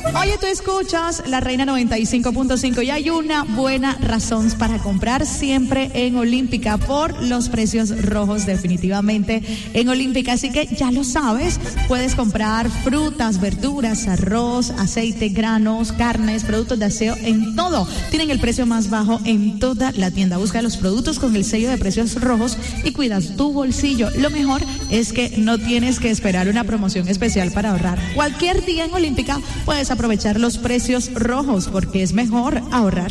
Oye, tú escuchas La Reina 95.5 y hay una buena razón para comprar siempre en Olímpica por los precios rojos definitivamente en Olímpica. Así que ya lo sabes, puedes comprar frutas, verduras, arroz, aceite, granos, carnes, productos de aseo, en todo. Tienen el precio más bajo en toda la tienda. Busca los productos con el sello de precios rojos y cuidas tu bolsillo. Lo mejor es que no tienes que esperar una promoción especial para ahorrar. Cualquier día en Olímpica puedes aprovechar los precios rojos porque es mejor ahorrar.